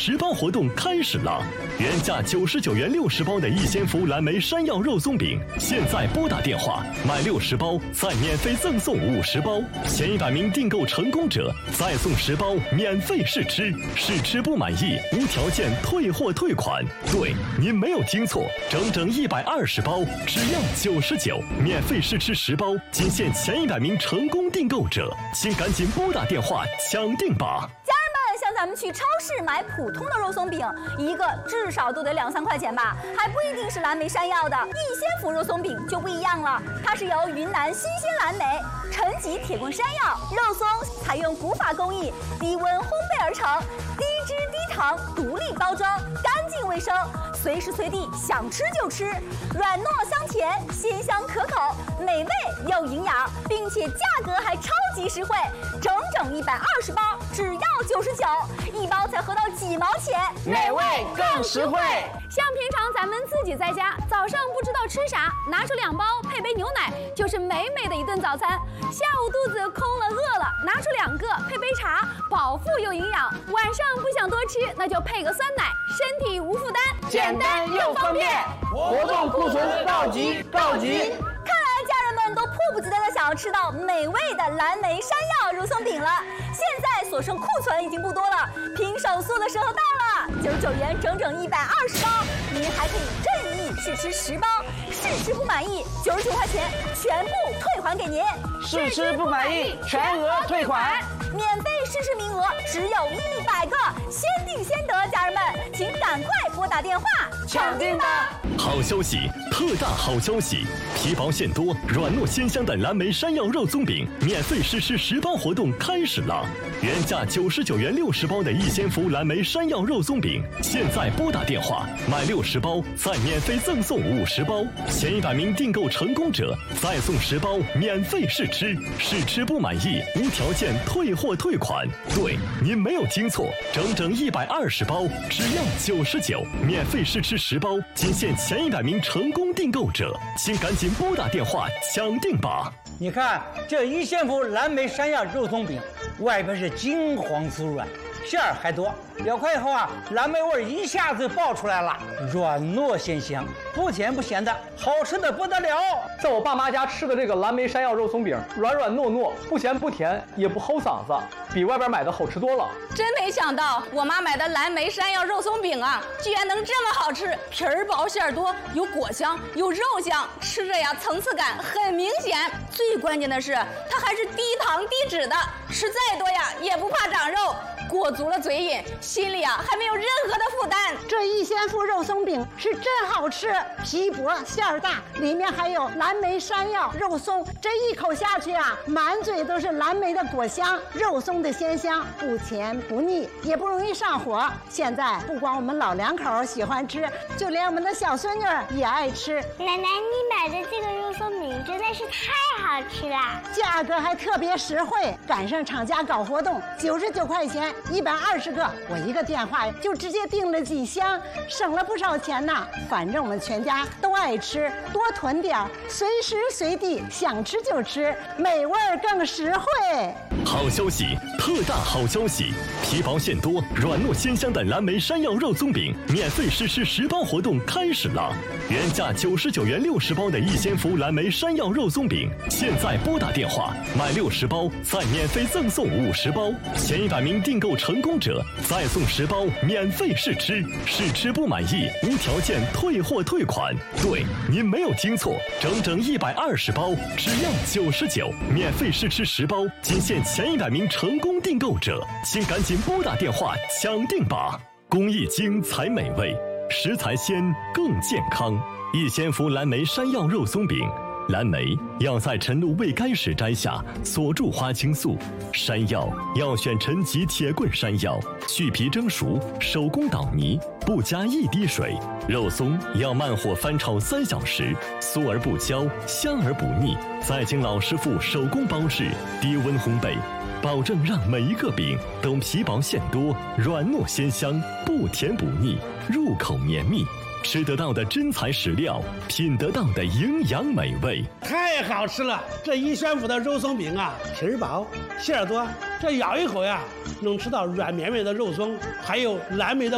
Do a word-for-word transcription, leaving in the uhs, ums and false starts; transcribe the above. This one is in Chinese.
十包活动开始了，原价九十九元六十包的逸仙福蓝莓山药肉松饼，现在拨打电话买六十包再免费赠送五十包，前一百名订购成功者再送十包免费试吃，试吃不满意无条件退货退款。对，您没有听错，整整一百二十包，只要九十九，免费试吃十包，仅限前一百名成功订购者，请赶紧拨打电话抢定吧！ 家人们，像咱们去超市买普通的肉松饼，一个至少都得两三块钱吧，还不一定是蓝莓山药的。逸仙福肉松饼就不一样了，它是由云南新鲜蓝莓、陈吉铁棍山药肉松采用古法工艺，低温烘焙而成，低脂低糖，独立包装，干净卫生，随时随地想吃就吃，软糯香甜，鲜香可口，美味又营养，并且价格还超级实惠，整整一百二十包，只要九十九，一包才合到几毛钱， 美味更实惠。 像平常咱们自己在家，早上不知道吃啥，拿出两包配杯牛奶，就是美美的一顿早餐。下午肚子空了饿了，拿出两个配杯茶，饱腹又营养。晚上不想多吃，那就配个酸奶，身体无负担， 简单又方便。活动库存告急告急！ 看来家人们都迫不及待的想要吃到美味的蓝莓山药肉松饼了。现在所剩库存已经不多了，拼手速的时候到了，九十九元整整一百二十包，您还可以任意试吃十包，试吃不满意九十九块钱全部退还给您， 试吃不满意全额退款。 免费试吃名额只有一百个，先订先得，家人们，请赶快拨打电话抢订吧！ 好消息，特大好消息！皮薄馅多、软糯鲜香的蓝莓山药肉松饼免费试吃十包活动开始了。原价九十九元六十包的逸仙福蓝莓山药肉松饼，现在拨打电话买六十包再免费赠送五十包，前一百名订购成功者再送十包免费试吃，试吃不满意无条件退货退款。对，您没有听错，整整一百二十包，只要九十九，免费试吃十包，仅限前一百名成功订购者，请赶紧拨打电话抢订吧！ 你看这逸仙福蓝莓山药肉松饼，外边是金黄酥软，馅儿还多，咬开以后啊，蓝莓味一下子爆出来了，软糯鲜香，不甜不咸的，好吃的不得了。 在我爸妈家吃的这个蓝莓山药肉松饼，软软糯糯，不咸不甜，也不齁嗓子，比外边买的好吃多了。 真没想到我妈买的蓝莓山药肉松饼啊，居然能这么好吃，皮儿薄馅儿多，有果香有肉香，吃着呀层次感很明显。最关键的是它还是低糖低脂的，吃再多呀也不怕长肉，裹足了嘴瘾，心里啊还没有任何的负担。 这逸仙福肉松饼是真好吃，皮薄馅儿大，里面还有蓝莓山药肉松，这一口下去啊，满嘴都是蓝莓的果香，肉松的鲜香，不甜不腻，也不容易上火。现在不光我们老两口喜欢吃，就连我们的小孙女也爱吃。 奶奶，你买的这个肉松饼真的是太好吃了， 价格还特别实惠，赶上厂家搞活动，九十九块钱一百二十个，我一个电话就直接订了几箱，省了不少钱呢。反正我们全家都爱吃，多囤点，随时随地想吃就吃，美味更实惠。 好消息，特大好消息！皮薄馅多、软糯鲜香的蓝莓山药肉松饼免费试吃十包活动开始了。原价九十九元六十包的逸仙福蓝莓山药肉松饼，现在拨打电话买六十包再免费赠送五十包，前一百名订购成功者再送十包免费试吃，试吃不满意无条件退货退款。对，您没有听错，整整一百二十包，只要九十九，免费试吃十包，仅限前一百名成功订购者，请赶紧拨打电话抢订吧！工艺精才美味，食材鲜更健康。逸仙福蓝莓山药肉松饼，蓝莓要在晨露未干时摘下，锁住花青素；山药要选陈吉铁棍山药，去皮蒸熟，手工捣泥，不加一滴水。肉松要慢火翻炒三小时，酥而不焦，香而不腻，再经老师傅手工包制，低温烘焙，保证让每一个饼都皮薄馅多，软糯鲜香，不甜不腻，入口绵密。吃得到的真材实料，品得到的营养美味， 太好吃了！这逸仙福的肉松饼啊，皮薄馅儿多，这咬一口呀，能吃到软绵绵的肉松，还有蓝莓的